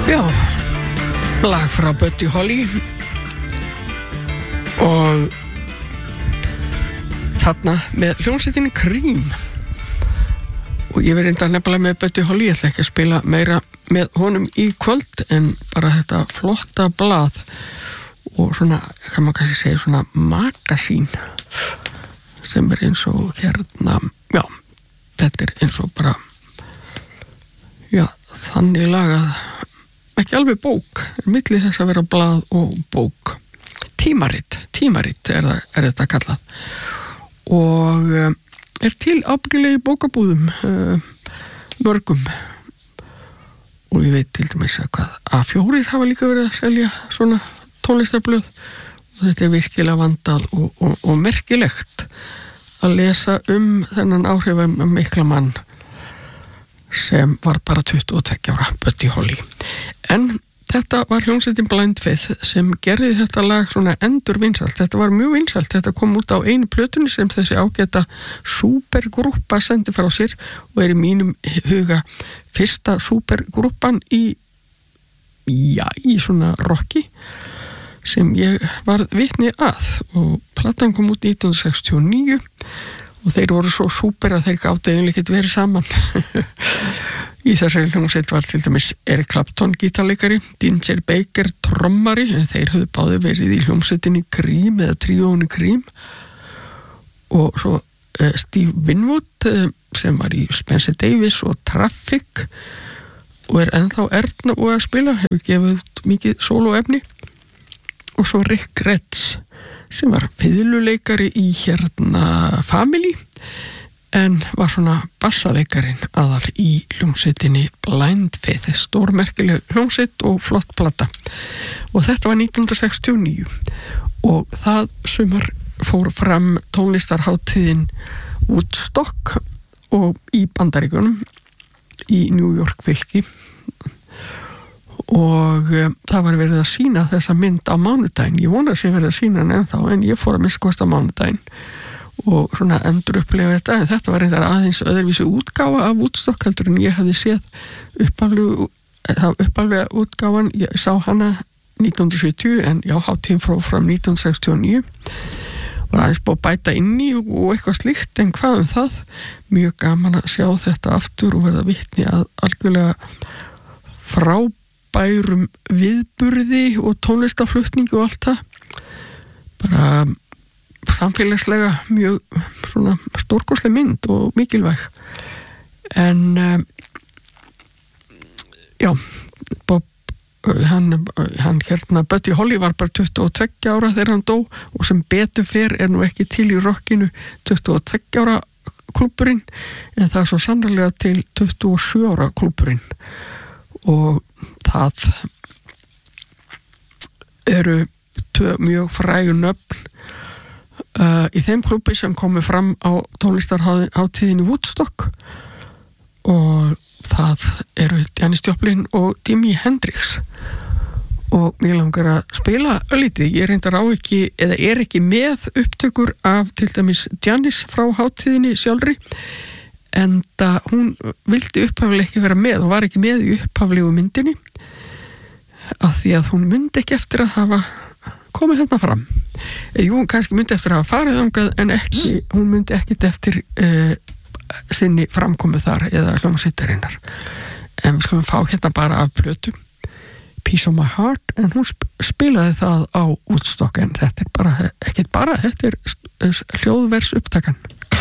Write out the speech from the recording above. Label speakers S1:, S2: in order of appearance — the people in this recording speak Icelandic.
S1: Já, lag frá Buddy Holly og þarna með hljómsveitinni Cream og ég verið enda nefnilega með Buddy Holly, ég ætla ekki að spila meira með honum í kvöld en bara þetta flotta blað og svona, kann maður kannski segja svona magasín sem eins og hérna, já, þetta eins og bara já, þannig lagað ekki alveg bók, milli þess að vera blað og bók tímarit er þetta kallað og er til ábyggilegi bókabúðum mörgum og ég veit til dæmis að hvað A4 hafa líka verið að selja svona tónlistarblöð og þetta er virkilega vandað og merkilegt að lesa þennan áhrifamikla mann sem var bara 22 ára, Buddy Holly. En þetta var hljómsveitin Blind Faith sem gerði þetta lag svona endur vinsælt. Þetta var mjög vinsælt. Þetta kom út á einu plötunni sem þessi ágæta supergrúppa sendi frá sér og er í mínum huga fyrsta supergrúppan í svona rocki sem ég var vitni að og platan kom út 1969 og þeir voru svo súper að þeir gátu eiginlega ekkert verið saman í þessari hljómsveit var til dæmis Eric Clapton gítarleikari, Ginger Baker trommari, en þeir höfðu báði verið í hljómsveitinni Cream eða tríóinu Cream og svo Steve Winwood sem var í Spencer Davis og Traffic og er ennþá Erna og að spila, hefur gefið út mikið sólóefni og svo Rick Retz sem var fiðluleikari í hérna Family en var svona bassaleikarin aðal í hljómsveitinni Blind Faith, stórmerkileg hljómsveit og flott plata og þetta var 1969 og það sumar fór fram tónlistarhátíðin Woodstock og í Bandaríkjunum í New York fylki og það var verið að sýna þessa mynd á mánudaginn, ég vona að sé verið að sýna hann ennþá en ég fór að minnst á mánudaginn og svona endur upplega þetta en þetta var reyndar aðeins öðruvísi útgáfa af Woodstock heldur en ég hefði séð uppaflega útgáfan, ég sá hana 1970 en já, hátíðin frá 1969 var aðeins búið að bæta inn í og eitthvað slíkt en hvað það, mjög gaman að sjá þetta aftur og verða vitni að algjörlega frábærum viðburði og tónlistarflutningi og allt það bara samfélagslega mjög svona stórkostleg mynd og mikilvæg en já Bob hann hérna Buddy Holly var bara 22 ára þegar hann dó og sem betur fer er nú ekki til í rockinu 22 ára klúbburinn en það er svo sannarlega til 27 ára klúbburinn og það eru mjög frægur nöfn í þeim klúbbi sem komu fram á tónlistarhátíðinni Woodstock og það eru Janis Joplin og Jimi Hendrix og mér langar að spila örlítið, ég reyndar á ekki eða er ekki með upptökur af til dæmis Janis frá hátíðinni sjálfri en hún vildi upphaflega ekki vera með og var ekki með í upphaflegu myndinni af því að hún myndi ekki eftir að hafa komið þarna fram jú, kannski myndi eftir að hafa farið þangað en ekki, hún myndi ekkit eftir sinni framkomið þar eða hljómsveitarinnar en við skulum fá hérna bara af plötu Piece of My Heart en hún spilaði það á Woodstock en þetta er bara, ekkert bara þetta er hljóðvers upptakan